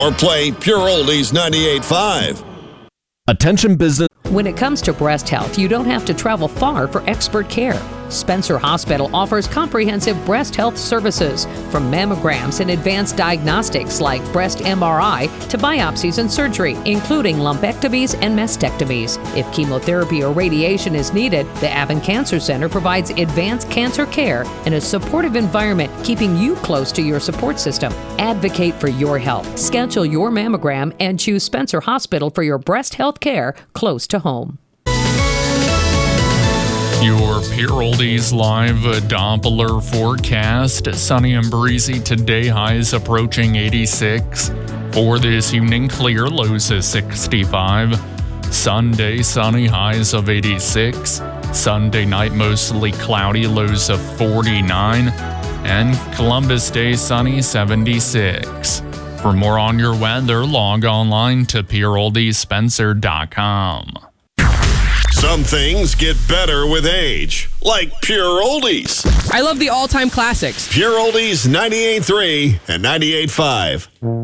Or play Pure Oldies 98.5. Attention business. When it comes to breast health, you don't have to travel far for expert care. Spencer Hospital offers comprehensive breast health services, from mammograms and advanced diagnostics like breast MRI to biopsies and surgery, including lumpectomies and mastectomies. If chemotherapy or radiation is needed, the Avon Cancer Center provides advanced cancer care in a supportive environment, keeping you close to your support system. Advocate for your health. Schedule your mammogram and choose Spencer Hospital for your breast health care close to home. Your Pure Oldies live Doppler forecast. Sunny and breezy today, highs approaching 86. For this evening, clear, lows of 65. Sunday, sunny, highs of 86. Sunday night, mostly cloudy, lows of 49. And Columbus Day, sunny, 76. For more on your weather, log online to pureoldiespencer.com. Some things get better with age, like Pure Oldies. I love the all-time classics. Pure Oldies 98.3 and 98.5.